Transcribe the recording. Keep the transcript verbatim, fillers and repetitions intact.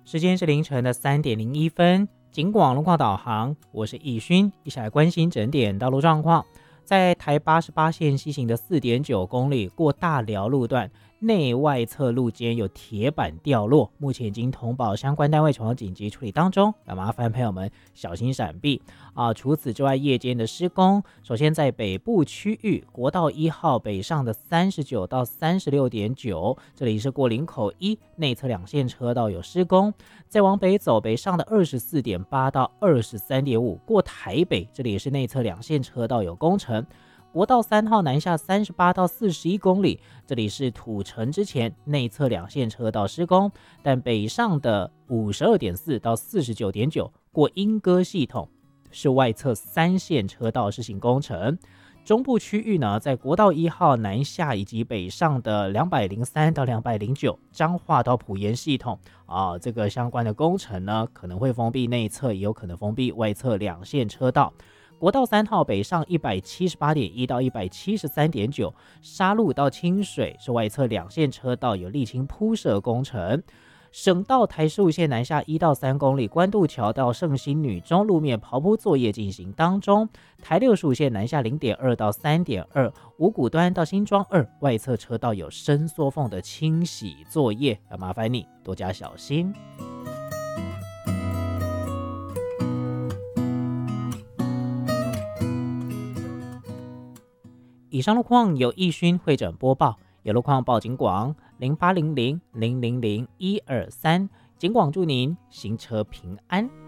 时间是凌晨的三点零一分，警广路况导航，我是易勋，一起来关心整点道路状况。在台八十八线西行的 四点九公里过大寮路段，内外侧路间有铁板掉落，目前已经通报相关单位从紧急处理当中，要麻烦朋友们小心闪避啊！除此之外，夜间的施工，首先在北部区域，国道一号北上的三十九到三十六点九，这里是过林口一内侧两线车道有施工，再往北走，北上的二十四点八到二十三点五，过台北，这里也是内侧两线车道有工程。国道三号南下三十八到四十一公里，这里是土城之前内侧两线车道施工，但北上的五十二点四到四十九点九过莺歌系统是外侧三线车道施行工程。中部区域呢，在国道一号南下以及北上的两百零三到两百零九彰化到埔盐系统啊，这个相关的工程呢，可能会封闭内侧，也有可能封闭外侧两线车道。国道三号北上一百七十八点一到一百七十三点九，沙鹿到清水是外侧两线车道有沥青铺设工程。省道台十五线南下一到三公里，关渡桥到圣心女中路面刨铺作业进行当中。台六十五线南下 零点二到三点二，五股端到新庄二外侧车道有伸缩缝的清洗作业，要麻烦你多加小心。以上路况由易勋会诊播报，有路况报警广零八零零零零零一二三，警广祝您行车平安。